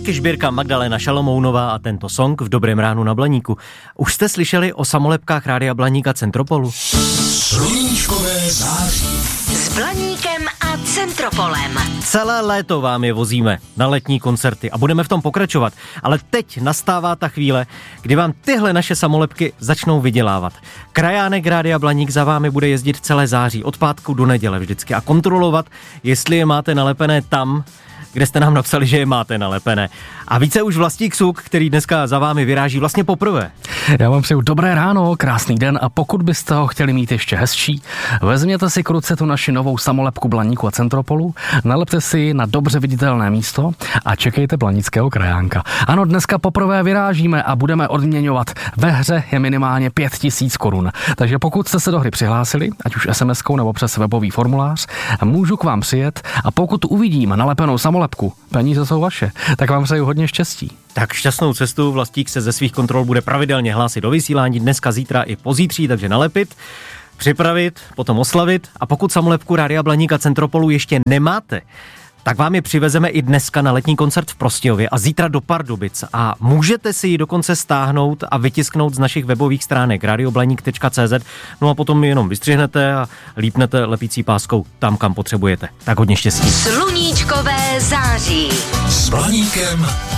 Markéš Birka, Magdalena Šalomounová a tento song v Dobrém ránu na Blaníku. Už jste slyšeli o samolepkách Rádia Blaník a Centropolu? Sluníčkové září. S Blaníkem a Centropolem. Celé léto vám je vozíme na letní koncerty a budeme v tom pokračovat. Ale teď nastává ta chvíle, kdy vám tyhle naše samolepky začnou vydělávat. Krajánek Rádia Blaník za vámi bude jezdit celé září, od pátku do neděle vždycky a kontrolovat, jestli je máte nalepené tam, kde jste nám napsali, že je máte nalepené. A více už Vlastík Suk, který dneska za vámi vyráží vlastně poprvé. Já vám přeju dobré ráno, krásný den a pokud byste ho chtěli mít ještě hezčí, vezměte si k ruce tu naši novou samolepku Blaníku a Centropolu, nalepte si ji na dobře viditelné místo a čekejte blanického krajánka. Ano, dneska poprvé vyrážíme a budeme odměňovat. Ve hře je minimálně 5000 korun. Takže pokud jste se do hry přihlásili, ať už SMS-kou nebo přes webový formulář, můžu k vám přijet a pokud uvidím nalepenou samolepku, peníze jsou vaše, tak vám přeju hodně štěstí. Tak šťastnou cestu, Vlastík se ze svých kontrol bude pravidelně hlásit do vysílání dneska, zítra i pozítří, takže nalepit, připravit, potom oslavit a pokud samolepku Rádia Blaník a Centropolu ještě nemáte, tak vám je přivezeme i dneska na letní koncert v Prostějově a zítra do Pardubic a můžete si ji dokonce stáhnout a vytisknout z našich webových stránek radioblaník.cz, no a potom ji jenom vystřihnete a lípnete lepící páskou tam, kam potřebujete. Tak hodně štěstí. Sluníčkové září. S Blaníkem